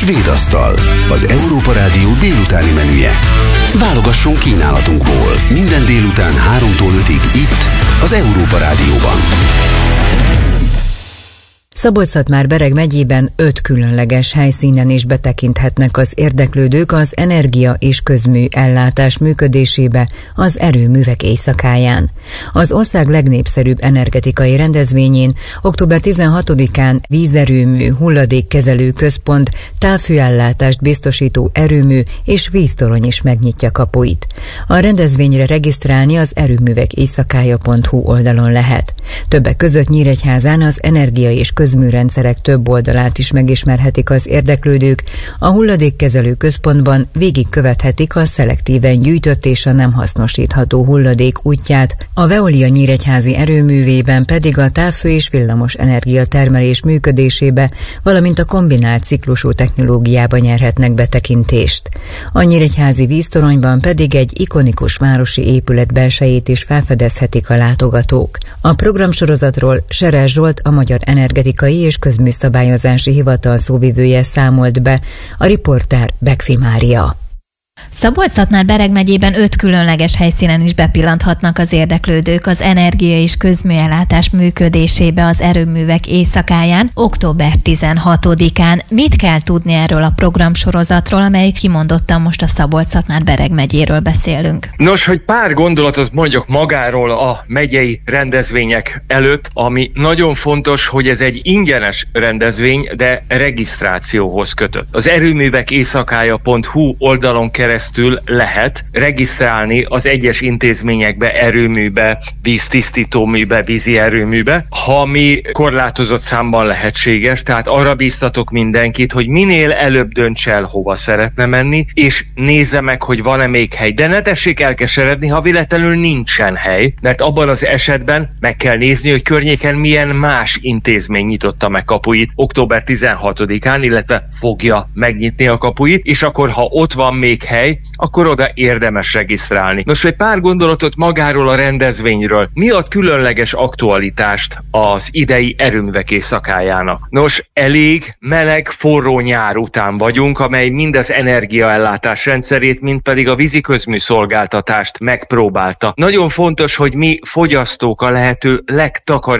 Svéd asztal, az Európa Rádió délutáni menüje. Válogassunk kínálatunkból minden délután 3-tól 5-ig itt, az Európa Rádióban. Szabolcs-Szatmár-Bereg megyében 5 különleges helyszínen is betekinthetnek az érdeklődők az energia és közmű ellátás működésébe az erőművek éjszakáján. Az ország legnépszerűbb energetikai rendezvényén október 16-án vízerőmű, hulladékkezelő központ, távfőellátást biztosító erőmű és víztorony is megnyitja kapuit. A rendezvényre regisztrálni az erőművekészakája.hu oldalon lehet. Többek között Nyíregyházán az energia és közműrendszerek több oldalát is megismerhetik az érdeklődők, a hulladékkezelő központban végigkövethetik a szelektíven gyűjtött és a nem hasznosítható hulladék útját, a Veolia nyíregyházi erőművében pedig a távfő és villamos energiatermelés működésébe, valamint a kombinált ciklusú technológiába nyerhetnek betekintést. A nyíregyházi víztoronyban pedig egy ikonikus városi épület belsejét is felfedezhetik a látogatók. A programsorozatról Seres Zsolt, a Magyar Energetikai és Közműszabályozási Hivatal szóvivője számolt be, a riporter Bekfi Mária. Szabolcs-Szatmár-Bereg megyében 5 különleges helyszínen is bepillanthatnak az érdeklődők az energia és közműellátás működésébe az erőművek éjszakáján, október 16-án. Mit kell tudni erről a programsorozatról, amely kimondottan most a Szabolcs-Szatmár-Bereg megyéről beszélünk? Nos, hogy pár gondolatot mondjak magáról a megyei rendezvények előtt, ami nagyon fontos, hogy ez egy ingyenes rendezvény, de regisztrációhoz kötött. Az erőművekészakája.hu oldalon keresztül lehet regisztrálni az egyes intézményekbe, erőműbe, víztisztítóműbe, vízi erőműbe, ha mi korlátozott számban lehetséges, tehát arra bíztatok mindenkit, hogy minél előbb dönts el, hova szeretne menni, és nézze meg, hogy van-e még hely. De ne tessék elkeseredni, ha véletlenül nincsen hely, mert abban az esetben meg kell nézni, hogy környéken milyen más intézmény nyitotta meg kapuit október 16-án, illetve fogja megnyitni a kapuit, és akkor, ha ott van még hely, akkor oda érdemes regisztrálni. Nos, egy pár gondolatot magáról a rendezvényről. Mi ad különleges aktualitást az idei erőművek éjszakájának? Nos, elég meleg, forró nyár után vagyunk, amely mind az energiaellátás rendszerét, mind pedig a vízi közműszolgáltatást megpróbálta. Nagyon fontos, hogy mi fogyasztók a lehető legtakarékosabban